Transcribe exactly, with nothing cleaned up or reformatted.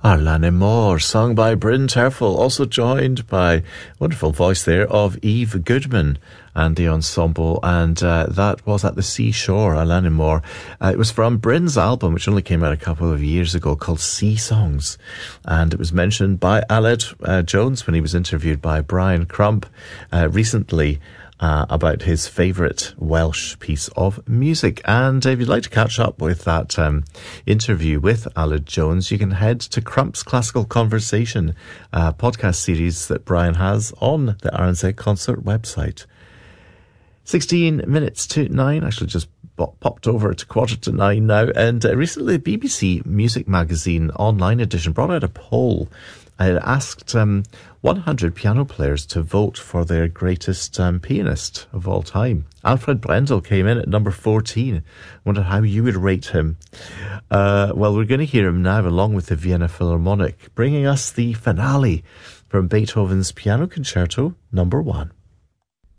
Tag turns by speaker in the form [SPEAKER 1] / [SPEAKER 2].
[SPEAKER 1] Arlane Moore, sung by Bryn Terfel, also joined by wonderful voice there of Eve Goodman and the ensemble, and uh, that was At the Seashore, Arlane Moore. Uh, it was from Bryn's album, which only came out a couple of years ago, called Sea Songs, and it was mentioned by Aled uh, Jones when he was interviewed by Brian Crump uh, recently Uh, about his favourite Welsh piece of music. And if you'd like to catch up with that um, interview with Aled Jones, you can head to Crump's Classical Conversation uh, podcast series that Brian has on the R N Z Concert website. sixteen minutes to nine, actually just popped over to quarter to nine now, and uh, recently the B B C Music Magazine online edition brought out a poll. It asked um, one hundred piano players to vote for their greatest um, pianist of all time. Alfred Brendel came in at number fourteen. Wondered how you would rate him. Uh, well, we're going to hear him now along with the Vienna Philharmonic, bringing us the finale from Beethoven's Piano Concerto number one.